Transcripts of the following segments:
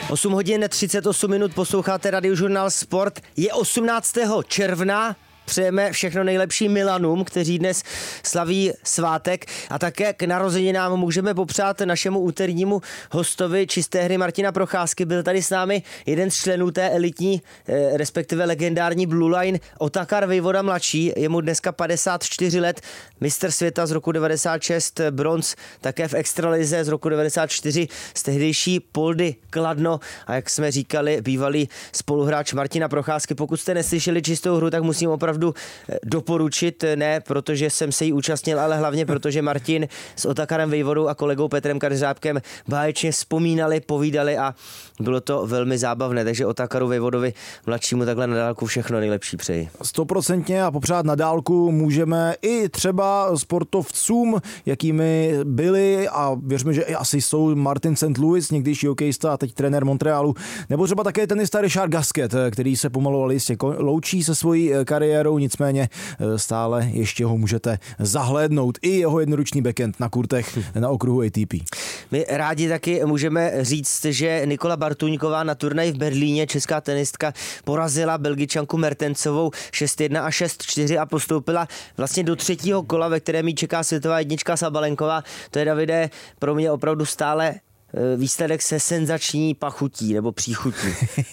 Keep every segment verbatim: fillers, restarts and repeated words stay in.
osm hodin třicet osm minut, posloucháte Radiožurnál Sport. Je osmnáctého června. Přejeme všechno nejlepší Milanům, kteří dnes slaví svátek, a také k narozeninám můžeme popřát našemu úternímu hostovi čisté hry Martina Procházky. Byl tady s námi jeden z členů té elitní, respektive legendární Blue Line, Otakar Vejvoda mladší. Je mu dneska padesát čtyři let, mistr světa z roku devadesát šest, bronz také v extralize z roku devadesát čtyři z tehdejší Poldy Kladno, a jak jsme říkali, bývalý spoluhráč Martina Procházky. Pokud jste neslyšeli čistou hru, tak musím opravdu doporučit, ne protože jsem se jí účastnil, ale hlavně protože Martin s Otakarem Vejvodou a kolegou Petrem Kadeřábkem báječně vzpomínali, povídali a bylo to velmi zábavné, takže Otakaru Vejvodovi mladšímu takhle na dálku všechno nejlepší přeji. Stoprocentně, a popřát na dálku můžeme i třeba sportovcům, jakými byli a věřme, že i asi jsou Martin Saint Louis, někdejší hokejista a teď trenér Montrealu, nebo třeba také tenista Richard Gasquet, který se pomalu ale jistě loučí se svojí kariérou, nicméně stále ještě ho můžete zahlédnout, i jeho jednoruční backhand na kurtech na okruhu A T P. My rádi taky můžeme říct, že Nikola Bartuňková na turnaji v Berlíně, česká tenistka, porazila Belgičanku Mertensovou šest jedna a šest čtyři a postoupila vlastně do třetího kola, ve kterém jí čeká světová jednička Sabalenková. To je, Davide, pro mě opravdu stále výsledek se senzační pachutí nebo příchutí.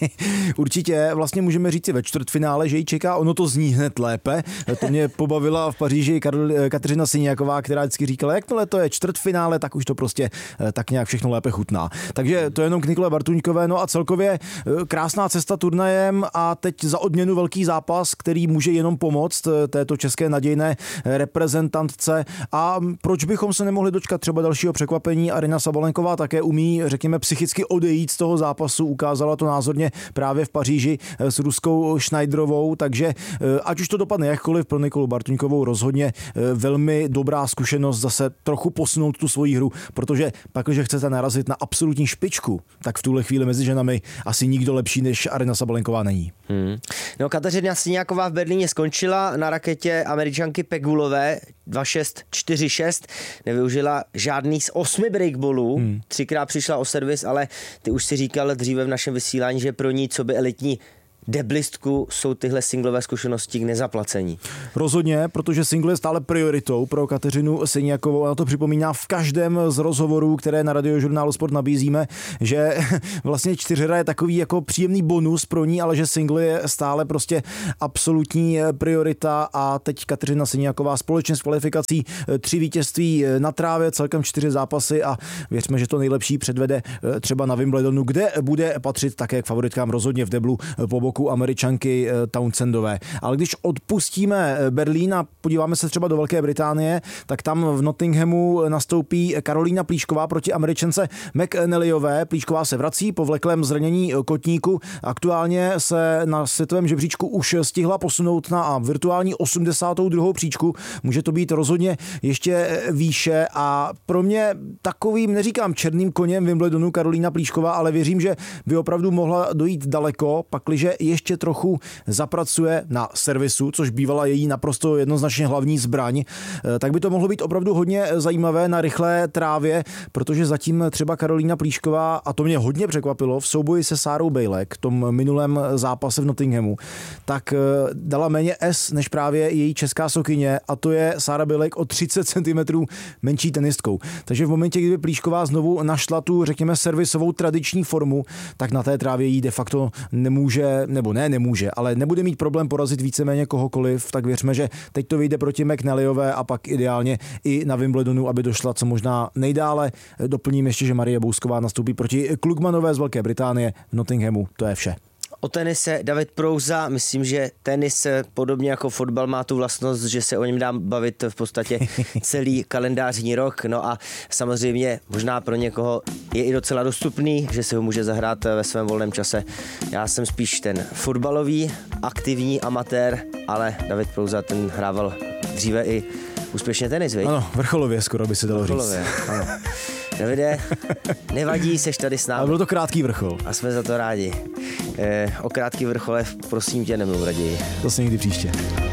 Určitě, vlastně můžeme říct si ve čtvrtfinále, že ji čeká, ono to zní hned lépe. To mě pobavila v Paříži Kateřina Syniaková, která vždycky říkala, jakmile to je čtvrtfinále, tak už to prostě tak nějak všechno lépe chutná. Takže to je jenom k Nikole Bartuňkové, no a celkově krásná cesta turnajem a teď za odměnu velký zápas, který může jenom pomoct této české nadějné reprezentantce. A proč bychom se nemohli dočkat třeba dalšího překvapení? Aryna Sabalenková také umí, řekněme, psychicky odejít z toho zápasu, ukázala to názorně právě v Paříži s ruskou Schneiderovou, takže ať už to dopadne jakkoliv, pro Nikolu Bartuňkovou rozhodně velmi dobrá zkušenost zase trochu posunout tu svoji hru, protože pak, když chcete narazit na absolutní špičku, tak v tuhle chvíli mezi ženami asi nikdo lepší než Aryna Sabalenková není. Hmm. No, Kateřina Syniaková v Berlíně skončila na raketě Američanky Pegulové dva šest čtyři šest, nevyužila žádný z osmi breakballů, hmm. třikrát přišla o servis, ale ty už si říkal dříve v našem vysílání, že pro ní, co by elitní deblistku, jsou tyhle singlové zkušenosti k nezaplacení. Rozhodně, protože single je stále prioritou pro Kateřinu Syniakovou. A to připomíná v každém z rozhovorů, které na Radiožurnálu Sport nabízíme, že vlastně čtyřhra je takový jako příjemný bonus pro ní, ale že single je stále prostě absolutní priorita. A teď Kateřina Syniaková společně s kvalifikací tři vítězství na trávě, celkem čtyři zápasy, a věřme, že to nejlepší předvede třeba na Wimbledonu, kde bude patřit také k favoritkám rozhodně v deblu po boku Američanky Townsendové. Ale když odpustíme Berlín a podíváme se třeba do Velké Británie, tak tam v Nottinghamu nastoupí Karolína Plíšková proti Američance McNallyové. Plíšková se vrací po vleklém zranění kotníku. Aktuálně se na světovém žebříčku už stihla posunout na virtuální osmdesátou druhou příčku. Může to být rozhodně ještě výše a pro mě takovým, neříkám černým koněm Wimbledonu Karolína Plíšková, ale věřím, že by opravdu mohla dojít daleko, pakliže ještě trochu zapracuje na servisu, což bývala její naprosto jednoznačně hlavní zbraň, tak by to mohlo být opravdu hodně zajímavé na rychlé trávě, protože zatím třeba Karolína Plíšková, a to mě hodně překvapilo, v souboji se Sárou Bejlek, v tom minulém zápase v Nottinghamu, tak dala méně S než právě její česká sokyně, a to je Sára Bejlek o třicet centimetrů menší tenistkou. Takže v momentě, kdyby Plíšková znovu našla tu, řekněme, servisovou tradiční formu, tak na té trávě jí de facto nemůže, nebo ne, nemůže, ale nebude mít problém porazit víceméně kohokoliv, tak věřme, že teď to vyjde proti McNallyové a pak ideálně i na Wimbledonu, aby došla co možná nejdále. Doplním ještě, že Marie Bousková nastoupí proti Klugmanové z Velké Británie v Nottinghamu. To je vše. O tenise David Prouza, myslím, že tenis podobně jako fotbal má tu vlastnost, že se o něm dá bavit v podstatě celý kalendářní rok, no a samozřejmě možná pro někoho je i docela dostupný, že si ho může zahrát ve svém volném čase. Já jsem spíš ten fotbalový, aktivní amatér, ale David Prouza ten hrával dříve i úspěšně tenis, viď? Ano, vrcholově skoro by se dalo vrcholově, říct. Ano. Davide, nevadí, seš tady s námi. Ale byl to krátký vrchol. A jsme za to rádi. E, o krátký vrchole prosím tě nemluv raději. To se někdy příště.